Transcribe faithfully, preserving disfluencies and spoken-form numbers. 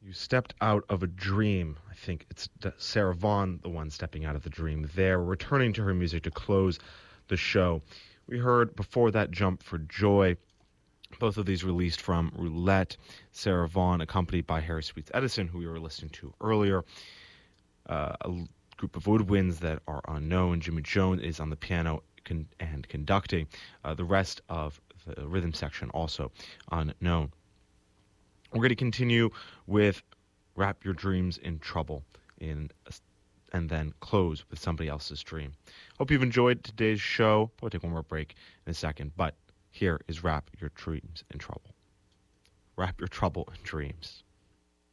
You stepped out of a dream. I think it's Sarah Vaughan, the one stepping out of the dream there, returning to her music to close the show. We heard before that Jump for Joy. Both of these released from Roulette. Sarah Vaughan, accompanied by Harry Sweets Edison, who we were listening to earlier. Uh, a group of woodwinds that are unknown. Jimmy Jones is on the piano con- and conducting. Uh, the rest of the rhythm section also unknown. We're going to continue with Wrap Your Dreams in Trouble in, and then close with Somebody Else's Dream. Hope you've enjoyed today's show. We'll take one more break in a second, but here is Wrap Your Dreams in Trouble. Wrap your trouble in dreams.